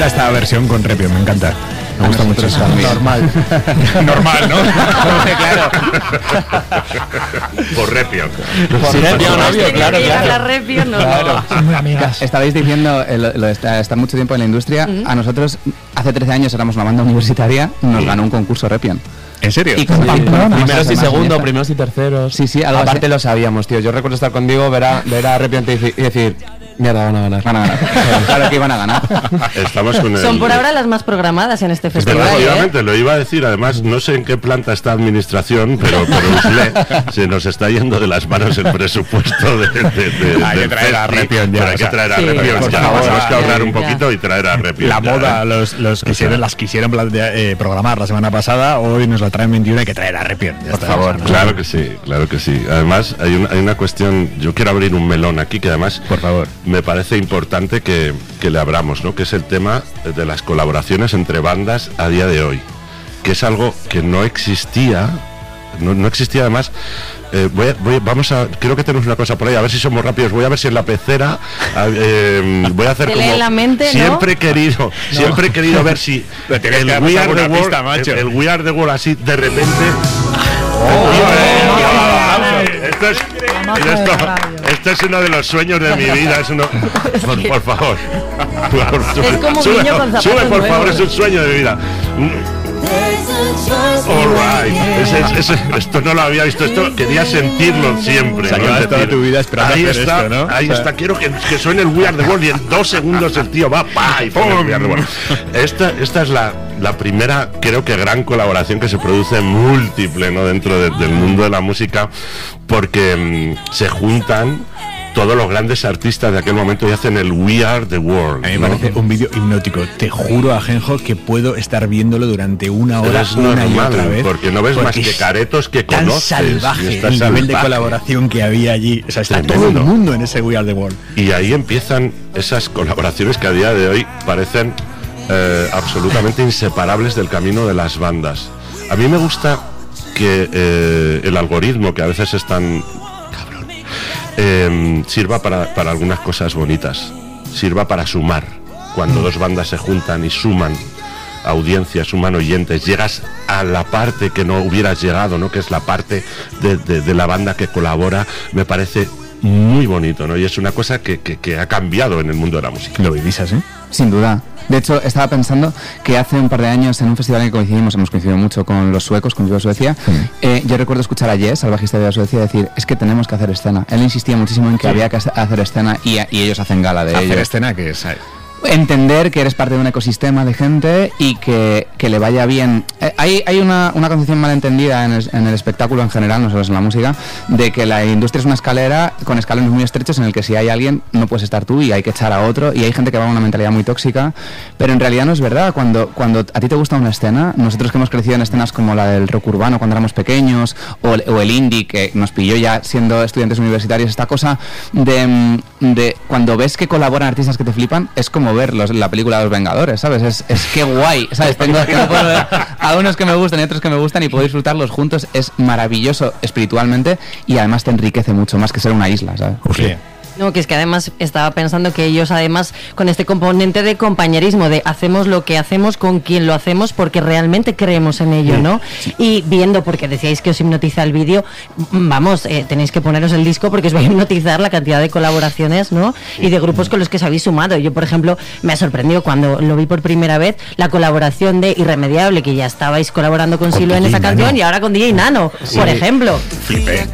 encanta esta versión con Repion, me encanta. Me gusta mucho eso. Normal. Normal, ¿no? Claro. Por Repion. Sí, Claro. La Repion, no. Claro. Son muy amigas. Estabais diciendo lo de estar mucho tiempo en la industria. A nosotros, hace 13 años éramos una banda universitaria, nos ganó un concurso Repion. ¿En serio? Y con Primeros y segundos, primeros y terceros. Sí, algo aparte así. lo sabíamos, tío. Yo recuerdo estar contigo, ver a Repion y decir, mierda, van a ganar. Claro que iban a ganar. Estamos con Son por ahora las más programadas en este festival. Efectivamente, lo iba a decir. Además, no sé en qué planta está administración, pero Usle se nos está yendo de las manos el presupuesto de hay que traer a Repion ya. Pero hay que traer a Repion. Por Ya, favor, tenemos que ahorrar un ya. poquito y traer a Repion. La ya, moda, las quisieron programar la semana pasada, hoy nos la traen 21, hay que traer a Repion. Por favor. Claro que sí, claro que sí. Además, hay una cuestión, yo quiero abrir un melón aquí que además Por favor. me parece importante que le abramos, ¿no? Que es el tema de las colaboraciones entre bandas a día de hoy, que es algo que no existía, no existía además. Creo que tenemos una cosa por ahí, a ver si somos rápidos. Voy a ver si en la pecera voy a hacer Te como lee la mente, ¿no? siempre he querido ver si Le tienes el que We pasar Are the una World, pista, macho. el We Are the World así de repente. Esto es uno de los sueños de mi vida. Es uno, por favor. Es como un niño con zapatos Sube, por favor, nuevos. es un sueño de vida. All right. Esto no lo había visto, esto quería sentirlo siempre. O sea, ¿no? llevas Es toda decir, tu vida esperando ahí hacer está, esto, ¿no? ahí O sea, está, quiero que suene el We Are the World y en 2 segundos el tío va, ¡pa! Y pone el We Are the World. Esta es la primera, creo que gran colaboración que se produce múltiple, ¿no? Dentro del mundo de la música, porque se juntan todos los grandes artistas de aquel momento y hacen el We Are the World. A mí me ¿no? parece un vídeo hipnótico. Te juro, Ajenjo, que puedo estar viéndolo durante una hora, Es una y normal, otra vez. porque no ves más que es caretos que tan conoces. salvaje y está el nivel de salvaje. colaboración que había allí. O sea, está Tremendo. todo el mundo en ese We Are the World. Y ahí empiezan esas colaboraciones que a día de hoy parecen absolutamente inseparables del camino de las bandas. A mí me gusta que el algoritmo, que a veces es tan cabrón, sirva para algunas cosas bonitas, sirva para sumar. Cuando dos bandas se juntan y suman audiencias, suman oyentes, llegas a la parte que no hubieras llegado, ¿no? Que es la parte de la banda que colabora. Me parece muy bonito, ¿no? Y es una cosa que ha cambiado en el mundo de la música. Lo vivís así. Sin duda. De hecho, estaba pensando que hace un par de años en un festival en el que coincidimos, hemos coincidido mucho con los suecos, con Viva Suecia, yo recuerdo escuchar a Jess, al bajista de Viva Suecia, decir, es que tenemos que hacer escena. Él insistía muchísimo en que había que hacer escena y ellos hacen gala de ello. Hacer escena que es... Entender que eres parte de un ecosistema de gente y que le vaya bien. Hay una concepción malentendida en el espectáculo en general, no solo en la música, de que la industria es una escalera con escalones muy estrechos en el que si hay alguien no puedes estar tú y hay que echar a otro, y hay gente que va con una mentalidad muy tóxica, pero en realidad no es verdad. Cuando a ti te gusta una escena, nosotros que hemos crecido en escenas como la del rock urbano cuando éramos pequeños, o el indie que nos pilló ya siendo estudiantes universitarios, esta cosa de cuando ves que colaboran artistas que te flipan, es como verlos en la película de Los Vengadores, ¿sabes? Es que guay, ¿sabes? Tengo puedo ver a unos que me gustan y otros que me gustan y puedo disfrutarlos juntos. Es maravilloso espiritualmente y además te enriquece mucho más que ser una isla, ¿sabes? Sí. No, que es que además estaba pensando que ellos además con este componente de compañerismo, de hacemos lo que hacemos con quien lo hacemos porque realmente creemos en ello, ¿no? Sí. Y viendo, porque decíais que os hipnotiza el vídeo, vamos, tenéis que poneros el disco porque os va a hipnotizar la cantidad de colaboraciones, ¿no? Y de grupos con los que os habéis sumado. Yo, por ejemplo, me ha sorprendido cuando lo vi por primera vez, la colaboración de Irremediable, que ya estabais colaborando con Silo en esa canción, y ahora con DJ Nano, por ejemplo. Flipé.